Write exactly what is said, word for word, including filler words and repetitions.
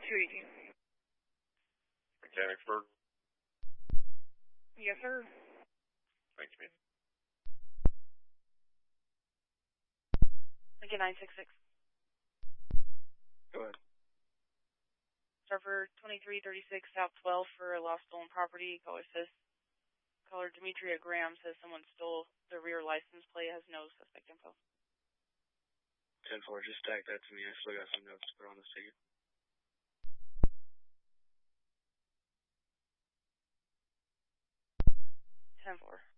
two eighteen. Mechanicsburg? Yes, sir. Thank you, man. Lincoln nine six six. Go ahead. Server twenty-three thirty-six South twelve for a lost stolen property. Caller says, caller Demetria Graham says someone stole the rear license plate, has no suspect info. ten four, just stack that to me. I still got some notes to put on this ticket. ten four.